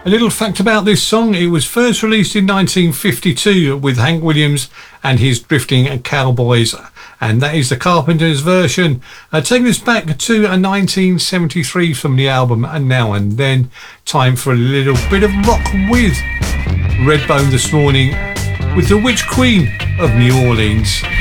A little fact about this song, it was first released in 1952 with Hank Williams and his Drifting Cowboys, and that is the Carpenters version. Taking us back to 1973 from the album And Now and Then. Time for a little bit of rock with Redbone this morning with the Witch Queen of New Orleans.